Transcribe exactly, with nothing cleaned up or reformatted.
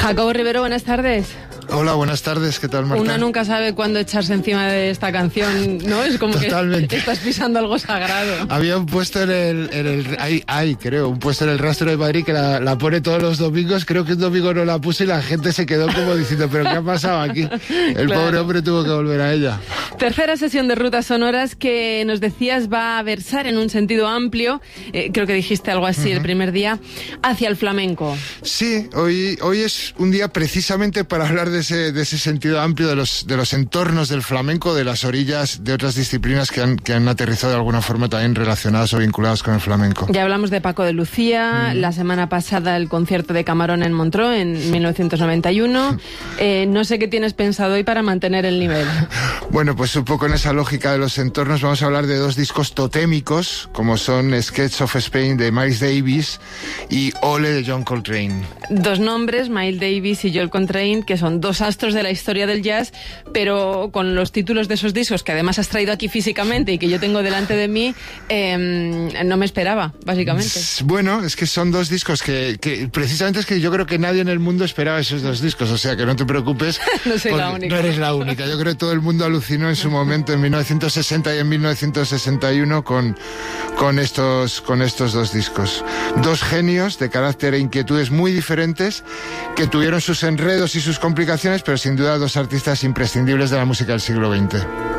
Jacobo Rivero, buenas tardes. Hola, buenas tardes, ¿qué tal, Marta? Una nunca sabe cuándo echarse encima de esta canción, ¿no? Es como Totalmente. que estás pisando algo sagrado. Había un puesto en el... En el hay, hay, creo, un puesto en el Rastro de Madrid que la, la pone todos los domingos. Creo que un domingo no la puso y la gente se quedó como diciendo, ¿pero qué ha pasado aquí? El claro. pobre hombre tuvo que volver a ella. Tercera sesión de Rutas Sonoras que nos decías va a versar en un sentido amplio, eh, creo que dijiste algo así uh-huh. el primer día, hacia el flamenco. Sí, hoy, hoy es un día precisamente para hablar de ese, de ese sentido amplio de los, de los entornos del flamenco, de las orillas de otras disciplinas que han, que han aterrizado de alguna forma también relacionadas o vinculadas con el flamenco. Ya hablamos de Paco de Lucía, mm. la semana pasada el concierto de Camarón en Montreux en mil novecientos noventa y uno. Eh, no sé qué tienes pensado hoy para mantener el nivel. Bueno, pues un poco en esa lógica de los entornos vamos a hablar de dos discos totémicos, como son Sketch of Spain de Miles Davis y Ole de John Coltrane. Dos nombres, Miles Davis y John Coltrane, que son dos astros de la historia del jazz, pero con los títulos de esos discos que además has traído aquí físicamente y que yo tengo delante de mí, eh, no me esperaba, básicamente. Bueno, es que son dos discos que, que precisamente es que yo creo que nadie en el mundo esperaba esos dos discos, o sea que no te preocupes. No soy la única. No eres la única, yo creo que todo el mundo alucinó en su momento en mil novecientos sesenta y en mil novecientos sesenta y uno con, con, estos, con estos dos discos. Dos genios de carácter e inquietudes muy diferentes que tuvieron sus enredos y sus complicaciones, pero sin duda dos artistas imprescindibles de la música del siglo veinte.